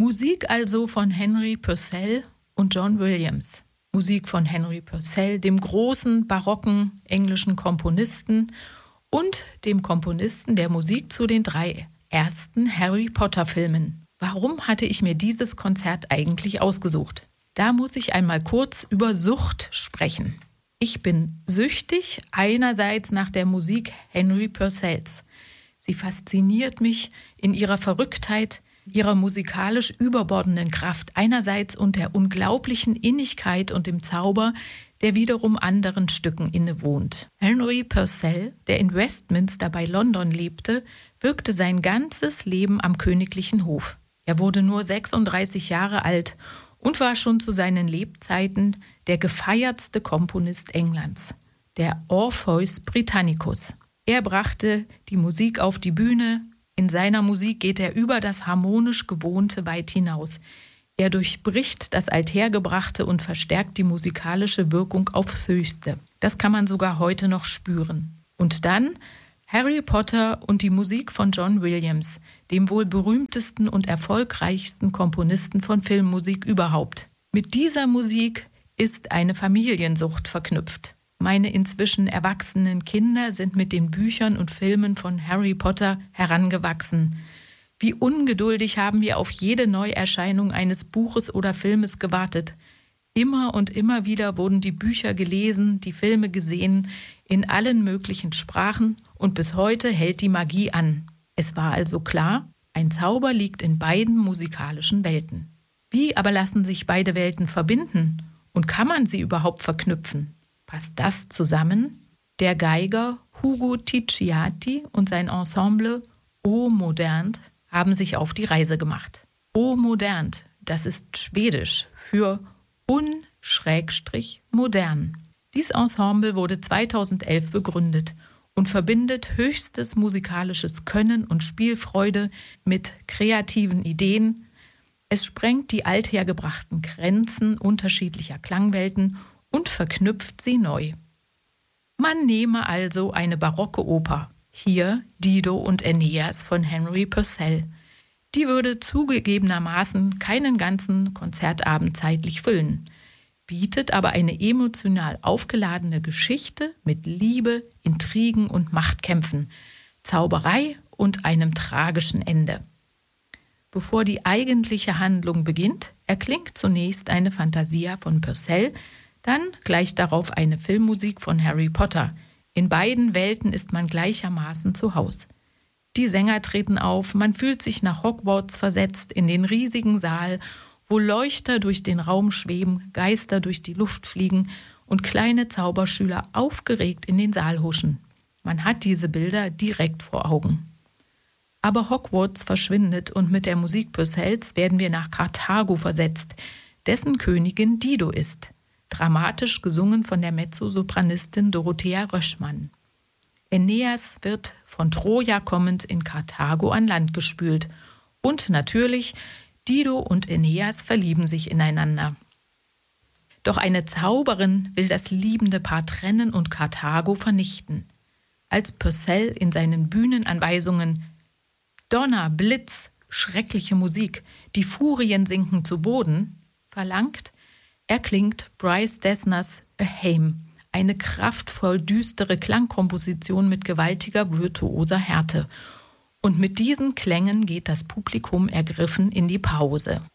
Musik also von Henry Purcell und John Williams. Musik von Henry Purcell, dem großen barocken englischen Komponisten und dem Komponisten der Musik zu den 3 ersten Harry Potter-Filmen. Warum hatte ich mir dieses Konzert eigentlich ausgesucht? Da muss ich einmal kurz über Sucht sprechen. Ich bin süchtig einerseits nach der Musik Henry Purcells. Sie fasziniert mich in ihrer Verrücktheit, ihrer musikalisch überbordenden Kraft einerseits und der unglaublichen Innigkeit und dem Zauber, der wiederum anderen Stücken innewohnt. Henry Purcell, der in Westminster bei London lebte, wirkte sein ganzes Leben am königlichen Hof. Er wurde nur 36 Jahre alt und war schon zu seinen Lebzeiten der gefeiertste Komponist Englands, der Orpheus Britannicus. Er brachte die Musik auf die Bühne. In seiner Musik geht er über das harmonisch Gewohnte weit hinaus. Er durchbricht das Althergebrachte und verstärkt die musikalische Wirkung aufs Höchste. Das kann man sogar heute noch spüren. Und dann Harry Potter und die Musik von John Williams, dem wohl berühmtesten und erfolgreichsten Komponisten von Filmmusik überhaupt. Mit dieser Musik ist eine Familiensucht verknüpft. Meine inzwischen erwachsenen Kinder sind mit den Büchern und Filmen von Harry Potter herangewachsen. Wie ungeduldig haben wir auf jede Neuerscheinung eines Buches oder Filmes gewartet. Immer und immer wieder wurden die Bücher gelesen, die Filme gesehen, in allen möglichen Sprachen und bis heute hält die Magie an. Es war also klar, ein Zauber liegt in beiden musikalischen Welten. Wie aber lassen sich beide Welten verbinden und kann man sie überhaupt verknüpfen? Passt das zusammen? Der Geiger Hugo Ticciati und sein Ensemble O Modernt haben sich auf die Reise gemacht. O Modernt, das ist Schwedisch für Un-modern. Dies Ensemble wurde 2011 begründet und verbindet höchstes musikalisches Können und Spielfreude mit kreativen Ideen. Es sprengt die althergebrachten Grenzen unterschiedlicher Klangwelten und verknüpft sie neu. Man nehme also eine barocke Oper, hier Dido und Aeneas von Henry Purcell. Die würde zugegebenermaßen keinen ganzen Konzertabend zeitlich füllen, bietet aber eine emotional aufgeladene Geschichte mit Liebe, Intrigen und Machtkämpfen, Zauberei und einem tragischen Ende. Bevor die eigentliche Handlung beginnt, erklingt zunächst eine Fantasia von Purcell, dann gleich darauf eine Filmmusik von Harry Potter. In beiden Welten ist man gleichermaßen zu Haus. Die Sänger treten auf, man fühlt sich nach Hogwarts versetzt in den riesigen Saal, wo Leuchter durch den Raum schweben, Geister durch die Luft fliegen und kleine Zauberschüler aufgeregt in den Saal huschen. Man hat diese Bilder direkt vor Augen. Aber Hogwarts verschwindet und mit der Musik Purcells werden wir nach Karthago versetzt, dessen Königin Dido ist. Dramatisch gesungen von der Mezzosopranistin Dorothea Röschmann. Aeneas wird von Troja kommend in Karthago an Land gespült. Und natürlich, Dido und Aeneas verlieben sich ineinander. Doch eine Zauberin will das liebende Paar trennen und Karthago vernichten. Als Purcell in seinen Bühnenanweisungen Donner, Blitz, schreckliche Musik, die Furien sinken zu Boden verlangt, erklingt Bryce Dessners A Hymn, eine kraftvoll düstere Klangkomposition mit gewaltiger virtuoser Härte. Und mit diesen Klängen geht das Publikum ergriffen in die Pause.